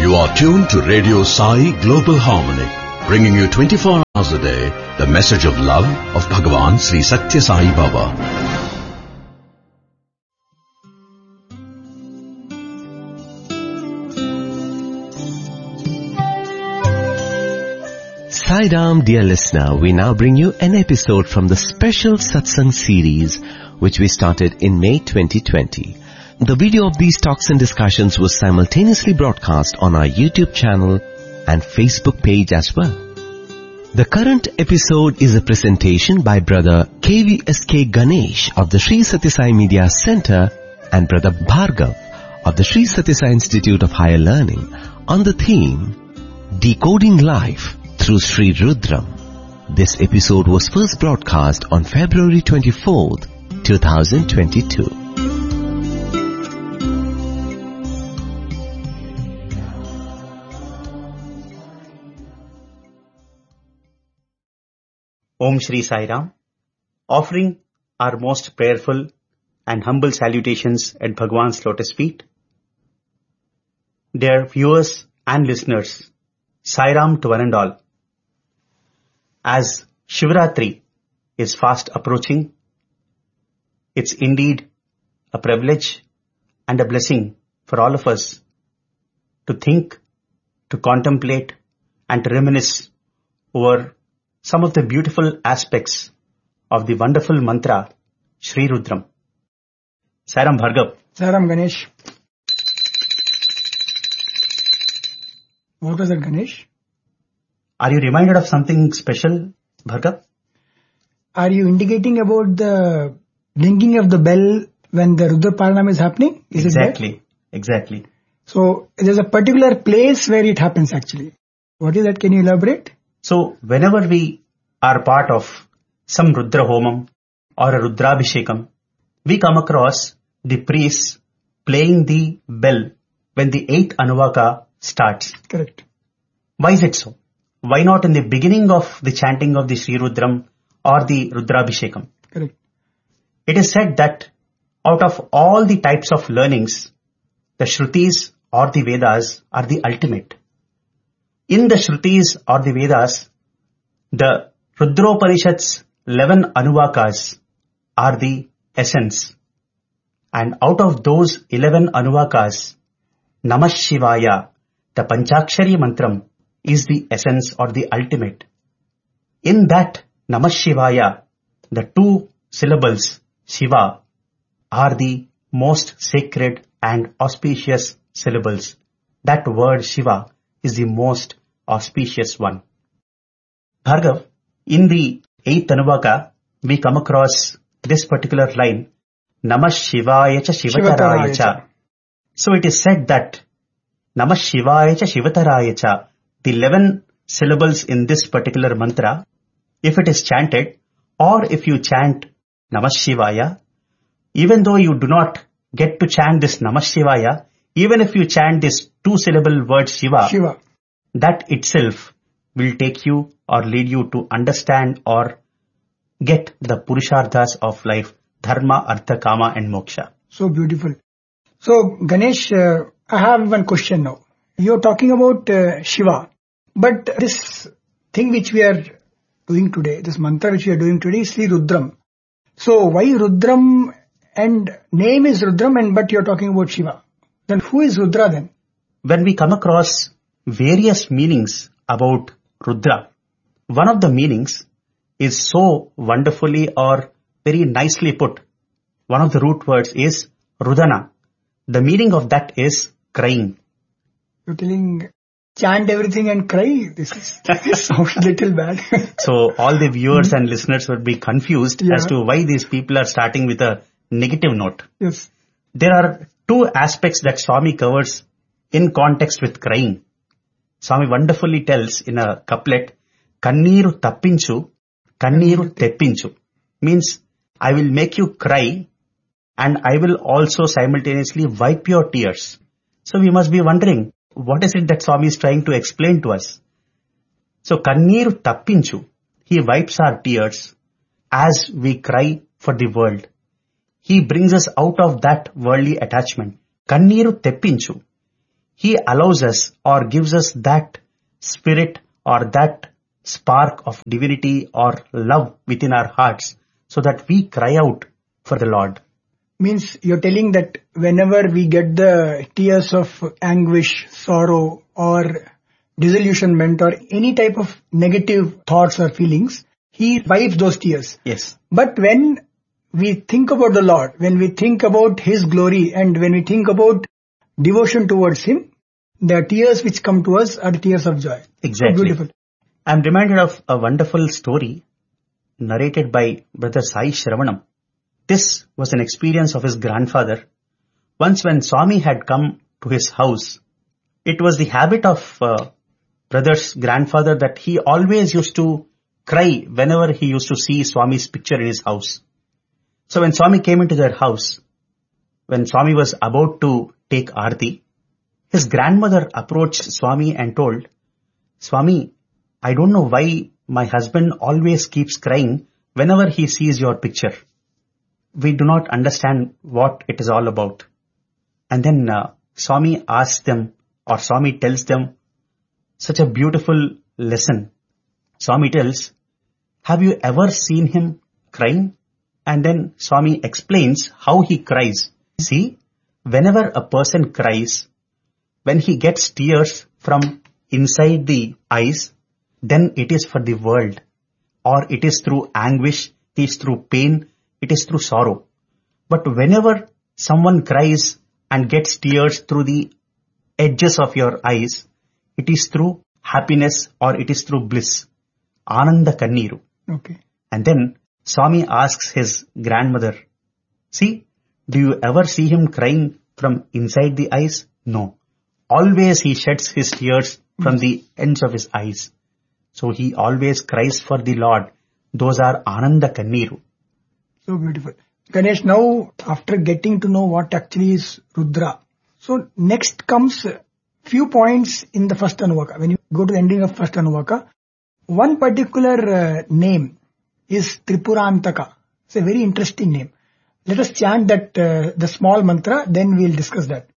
You are tuned to Radio Sai Global Harmony, bringing you 24 hours a day the message of love of Bhagavan Sri Satya Sai Baba. Sai Ram, dear listener, we now bring you an episode from the special Satsang series which we started in May 2020. The video of these talks and discussions was simultaneously broadcast on our YouTube channel and Facebook page as well. The current episode is a presentation by Brother KVSK Ganesh of the Sri Satya Sai Media Center and Brother Bhargav of the Sri Satya Sai Institute of Higher Learning on the theme Decoding Life through Sri Rudram. This episode was first broadcast on February 24th, 2022. Om Shri Sai Ram, offering our most prayerful and humble salutations at Bhagwan's lotus feet. Dear viewers and listeners, Sai Ram to one and all. As Shivratri is fast approaching, it's indeed a privilege and a blessing for all of us to think, to contemplate and to reminisce over some of the beautiful aspects of the wonderful mantra Sri Rudram. Sai Ram Bhargav. Sai Ram Ganesh. What was that, Ganesh? Are you reminded of something special, Bhargav? Are you indicating about the ringing of the bell when the Rudra Paranam is happening? Exactly. So, there's a particular place where it happens actually. What is that? Can you elaborate? So, whenever we are part of some Rudra Homam or a Rudrabhishekam, we come across the priests playing the bell when the 8th Anuvaka starts. Correct. Why is it so? Why not in the beginning of the chanting of the Sri Rudram or the Rudrabhishekam? Correct. It is said that out of all the types of learnings, the Shrutis or the Vedas are the ultimate. In the Shrutis or the Vedas, the Rudropanishad's 11 Anuvakas are the essence. And out of those 11 Anuvakas, Namah Shivaya, the Panchakshari Mantram, is the essence or the ultimate. In that Namah Shivaya, the 2 syllables Shiva are the most sacred and auspicious syllables. That word Shiva is the most auspicious one. Bhargav, in the 8th Anuvaka, we come across this particular line, Namah Shivaya cha Shivataraya cha. So it is said that Namah Shivaya cha Shivataraya cha, the 11 syllables in this particular mantra, if it is chanted or if you chant Namah Shivaya, even though you do not get to chant this Namah Shivaya, even if you chant this 2-syllable word Shiva, that itself will take you or lead you to understand or get the Purusharthas of life, Dharma, Artha, Kama and Moksha. So beautiful. So Ganesh, I have one question now. You're talking about Shiva, but this thing which we are doing today, this mantra which we are doing today is Sri Rudram. So why Rudram and name is Rudram but you're talking about Shiva? Then who is Rudra then? When we come across various meanings about Rudra, one of the meanings is so wonderfully or very nicely put. One of the root words is Rudana. The meaning of that is crying. You're telling chant everything and cry? This sounds a little bad. So all the viewers and listeners would be confused as to why these people are starting with a negative note. Yes. There are 2 aspects that Swami covers in context with crying. Swami wonderfully tells in a couplet, Kanneeru tappinchu, Kanneeru teppinchu. Means, I will make you cry and I will also simultaneously wipe your tears. So we must be wondering, what is it that Swami is trying to explain to us? So, Kanneeru tappinchu, he wipes our tears as we cry for the world. He brings us out of that worldly attachment. Kanneeru teppinchu. He allows us or gives us that spirit or that spark of divinity or love within our hearts so that we cry out for the Lord. Means you're telling that whenever we get the tears of anguish, sorrow or disillusionment or any type of negative thoughts or feelings, He wipes those tears. Yes. But when we think about the Lord, when we think about His glory and when we think about devotion towards Him, the tears which come to us are the tears of joy. Exactly. So beautiful. I'm reminded of a wonderful story narrated by Brother Sai Shravanam. This was an experience of his grandfather. Once when Swami had come to his house, it was the habit of brother's grandfather that he always used to cry whenever he used to see Swami's picture in his house. So when Swami came into their house, when Swami was about to take Aarti, his grandmother approached Swami and told, Swami, I don't know why my husband always keeps crying whenever he sees your picture. We do not understand what it is all about. And then Swami asks them, or Swami tells them such a beautiful lesson. Swami tells, have you ever seen him crying? And then Swami explains how he cries. See, whenever a person cries, when he gets tears from inside the eyes, then it is for the world, or it is through anguish, it is through pain, it is through sorrow. But whenever someone cries and gets tears through the edges of your eyes, it is through happiness or it is through bliss. Ananda Kanniru. Okay. And then Swami asks his grandmother, see, do you ever see him crying from inside the eyes? No. Always he sheds his tears from the ends of his eyes. So he always cries for the Lord. Those are Ananda Kanniru. So beautiful. Ganesh, now after getting to know what actually is Rudra, so next comes few points in the first Anuvaka. When you go to the ending of first Anuvaka, one particular name is Tripurantaka. It's a very interesting name. Let us chant that the small mantra, then we'll discuss that.